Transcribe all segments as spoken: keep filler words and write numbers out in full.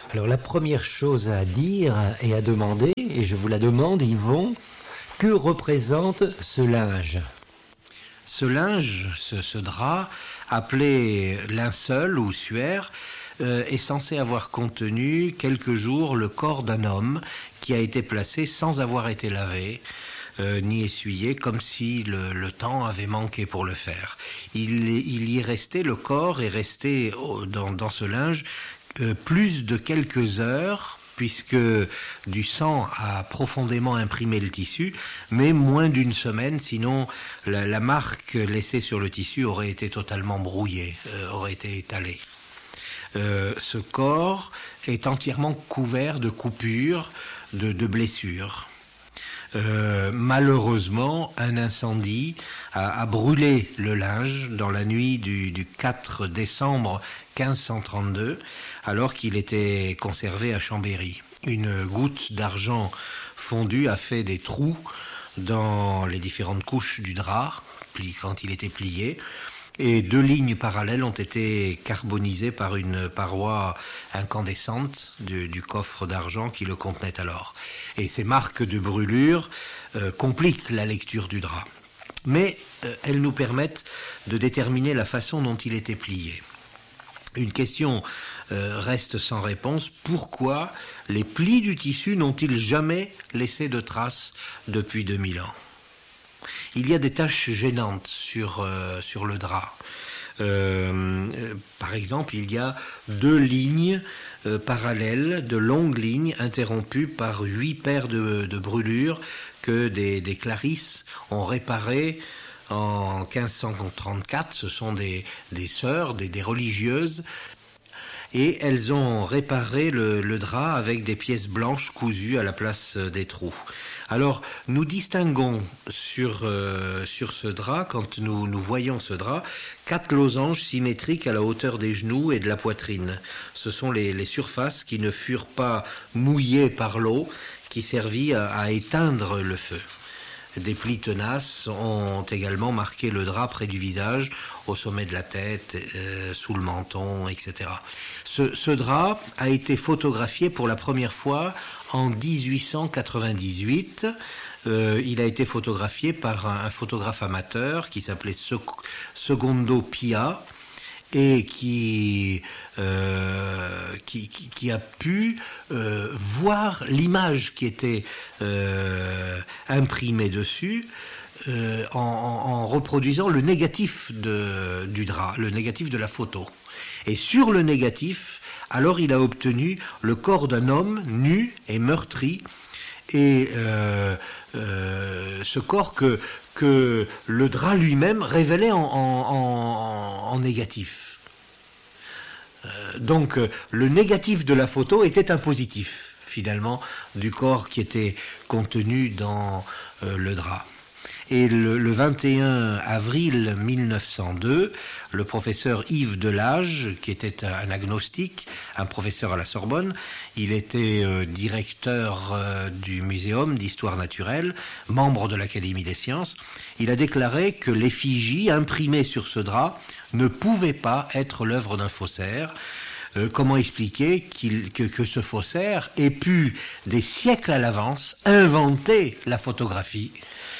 Alors la première chose à dire et à demander, et je vous la demande, Yvon, que représente ce linge ? Ce linge, ce, ce drap, appelé linceul ou suaire, euh, est censé avoir contenu quelques jours le corps d'un homme qui a été placé sans avoir été lavé, euh, ni essuyé, comme si le, le temps avait manqué pour le faire. Il, il y est resté, le corps est resté dans, dans ce linge euh, plus de quelques heures, puisque du sang a profondément imprimé le tissu, mais moins d'une semaine, sinon la, la marque laissée sur le tissu aurait été totalement brouillée, euh, aurait été étalée. Euh, ce corps est entièrement couvert de coupures, de, de blessures. Euh, malheureusement, un incendie a, a brûlé le linge dans la nuit du, du quatre décembre quinze cent trente-deux, alors qu'il était conservé à Chambéry. Une goutte d'argent fondu a fait des trous dans les différentes couches du drap quand il était plié, et deux lignes parallèles ont été carbonisées par une paroi incandescente du, du coffre d'argent qui le contenait alors. Et ces marques de brûlure euh, compliquent la lecture du drap. Mais euh, elles nous permettent de déterminer la façon dont il était plié. Une question euh, reste sans réponse. Pourquoi les plis du tissu n'ont-ils jamais laissé de traces depuis deux mille ans ? Il y a des taches gênantes sur, euh, sur le drap. Euh, euh, par exemple, il y a deux lignes euh, parallèles, de longues lignes interrompues par huit paires de, de brûlures que des, des clarisses ont réparées en quinze cent trente-quatre. Ce sont des, des sœurs, des, des religieuses, et elles ont réparé le, le drap avec des pièces blanches cousues à la place des trous. Alors, nous distinguons sur, euh, sur ce drap, quand nous, nous voyons ce drap, quatre losanges symétriques à la hauteur des genoux et de la poitrine. Ce sont les, les surfaces qui ne furent pas mouillées par l'eau, qui servit à, à éteindre le feu. Des plis tenaces ont également marqué le drap près du visage, au sommet de la tête, euh, sous le menton, et cetera. Ce, ce drap a été photographié pour la première fois en dix-huit cent quatre-vingt-dix-huit. Euh, il a été photographié par un, un photographe amateur qui s'appelait Secondo Pia, et qui, euh, qui, qui, qui a pu euh, voir l'image qui était euh, imprimée dessus euh, en, en reproduisant le négatif de, du drap, le négatif de la photo. Et sur le négatif, alors il a obtenu le corps d'un homme nu et meurtri, et euh, euh, ce corps que, que le drap lui-même révélait en, en, en, en négatif. Euh, donc euh, le négatif de la photo était un positif, finalement, du corps qui était contenu dans euh, le drap. Et le, le vingt et un avril mille neuf cent deux, le professeur Yves Delage, qui était un agnostique, un professeur à la Sorbonne, il était euh, directeur euh, du Muséum d'histoire naturelle, membre de l'Académie des sciences, il a déclaré que l'effigie imprimée sur ce drap ne pouvait pas être l'œuvre d'un faussaire. Euh, comment expliquer qu'il, que, que ce faussaire ait pu, des siècles à l'avance, inventer la photographie ?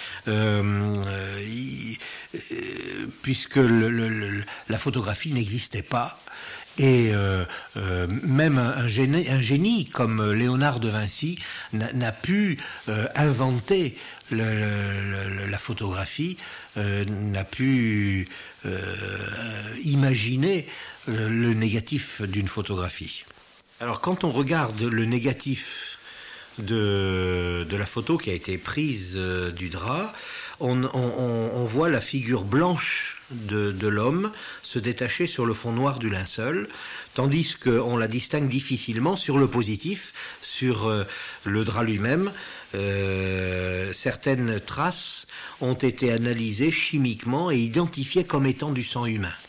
Euh, il, euh, puisque le, le, le, la photographie n'existait pas, et euh, euh, même un, un, génie, un génie comme Léonard de Vinci n'a, n'a pu euh, inventer le, le, la photographie, euh, n'a pu euh, imaginer le, le négatif d'une photographie. Alors quand on regarde le négatif De, de la photo qui a été prise euh, du drap, on, on, on voit la figure blanche de, de l'homme se détacher sur le fond noir du linceul, tandis qu'on la distingue difficilement sur le positif, sur euh, le drap lui-même. Euh, certaines traces ont été analysées chimiquement et identifiées comme étant du sang humain.